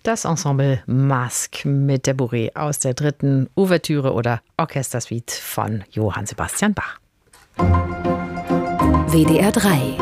Das Ensemble Masque mit der Bourrée aus der 3. Ouvertüre oder Orchestersuite von Johann Sebastian Bach. WDR 3.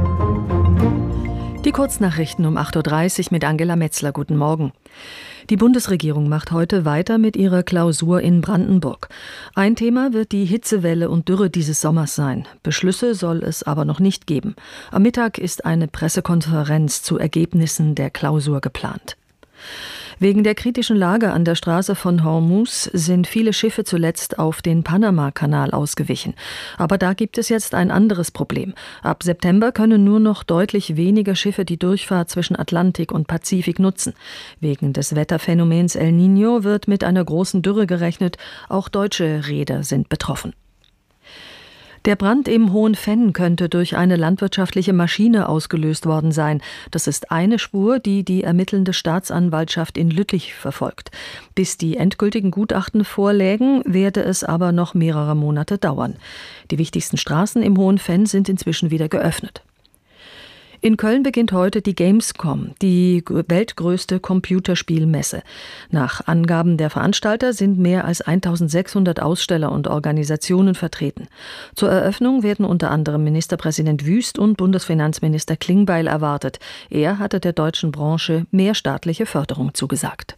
Die Kurznachrichten um 8.30 Uhr mit Angela Metzler. Guten Morgen. Die Bundesregierung macht heute weiter mit ihrer Klausur in Brandenburg. Ein Thema wird die Hitzewelle und Dürre dieses Sommers sein. Beschlüsse soll es aber noch nicht geben. Am Mittag ist eine Pressekonferenz zu Ergebnissen der Klausur geplant. Wegen der kritischen Lage an der Straße von Hormuz sind viele Schiffe zuletzt auf den Panama-Kanal ausgewichen. Aber da gibt es jetzt ein anderes Problem. Ab September können nur noch deutlich weniger Schiffe die Durchfahrt zwischen Atlantik und Pazifik nutzen. Wegen des Wetterphänomens El Niño wird mit einer großen Dürre gerechnet. Auch deutsche Reeder sind betroffen. Der Brand im Hohenfenn könnte durch eine landwirtschaftliche Maschine ausgelöst worden sein. Das ist eine Spur, die die ermittelnde Staatsanwaltschaft in Lüttich verfolgt. Bis die endgültigen Gutachten vorlägen, werde es aber noch mehrere Monate dauern. Die wichtigsten Straßen im Hohenfenn sind inzwischen wieder geöffnet. In Köln beginnt heute die Gamescom, die weltgrößte Computerspielmesse. Nach Angaben der Veranstalter sind mehr als 1600 Aussteller und Organisationen vertreten. Zur Eröffnung werden unter anderem Ministerpräsident Wüst und Bundesfinanzminister Klingbeil erwartet. Er hatte der deutschen Branche mehr staatliche Förderung zugesagt.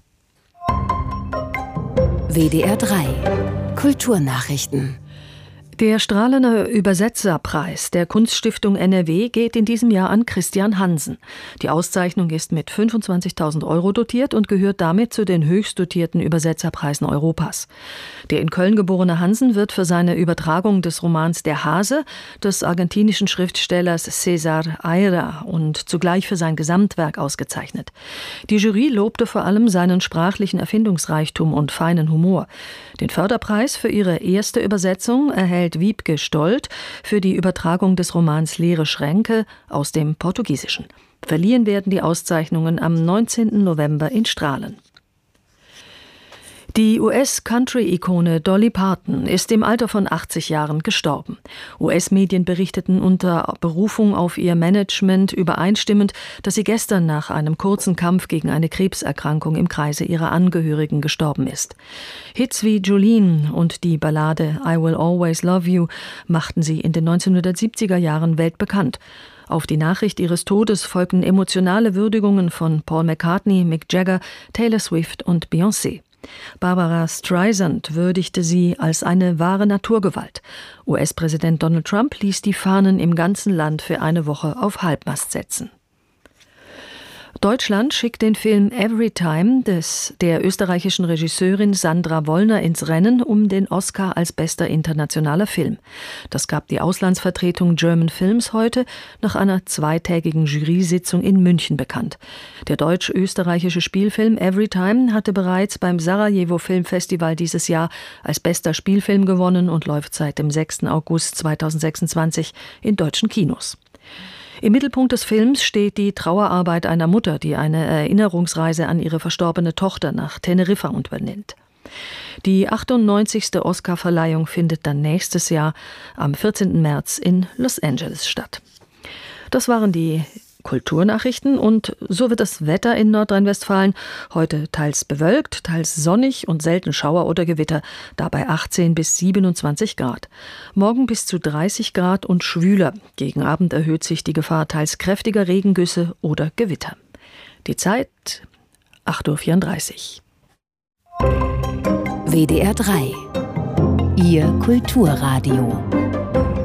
WDR 3. Kulturnachrichten. Der Strahlener Übersetzerpreis der Kunststiftung NRW geht in diesem Jahr an Christian Hansen. Die Auszeichnung ist mit 25.000 € dotiert und gehört damit zu den höchst dotierten Übersetzerpreisen Europas. Der in Köln geborene Hansen wird für seine Übertragung des Romans Der Hase des argentinischen Schriftstellers César Aira und zugleich für sein Gesamtwerk ausgezeichnet. Die Jury lobte vor allem seinen sprachlichen Erfindungsreichtum und feinen Humor. Den Förderpreis für ihre erste Übersetzung erhält Wiebke Stolt für die Übertragung des Romans Leere Schränke aus dem Portugiesischen. Verliehen werden die Auszeichnungen am 19. November in Strahlen. Die US-Country-Ikone Dolly Parton ist im Alter von 80 Jahren gestorben. US-Medien berichteten unter Berufung auf ihr Management übereinstimmend, dass sie gestern nach einem kurzen Kampf gegen eine Krebserkrankung im Kreise ihrer Angehörigen gestorben ist. Hits wie Jolene und die Ballade I Will Always Love You machten sie in den 1970er Jahren weltbekannt. Auf die Nachricht ihres Todes folgten emotionale Würdigungen von Paul McCartney, Mick Jagger, Taylor Swift und Beyoncé. Barbara Streisand würdigte sie als eine wahre Naturgewalt. US-Präsident Donald Trump ließ die Fahnen im ganzen Land für eine Woche auf Halbmast setzen. Deutschland schickt den Film Everytime der österreichischen Regisseurin Sandra Wollner ins Rennen um den Oscar als bester internationaler Film. Das gab die Auslandsvertretung German Films heute nach einer zweitägigen Jury-Sitzung in München bekannt. Der deutsch-österreichische Spielfilm Everytime hatte bereits beim Sarajevo Filmfestival dieses Jahr als bester Spielfilm gewonnen und läuft seit dem 6. August 2026 in deutschen Kinos. Im Mittelpunkt des Films steht die Trauerarbeit einer Mutter, die eine Erinnerungsreise an ihre verstorbene Tochter nach Teneriffa unternimmt. Die 98. Oscarverleihung findet dann nächstes Jahr am 14. März in Los Angeles statt. Das waren die Kulturnachrichten und so wird das Wetter in Nordrhein-Westfalen heute teils bewölkt, teils sonnig und selten Schauer oder Gewitter, dabei 18 bis 27 Grad. Morgen bis zu 30 Grad und schwüler. Gegen Abend erhöht sich die Gefahr teils kräftiger Regengüsse oder Gewitter. Die Zeit 8.34 Uhr. WDR 3. Ihr Kulturradio.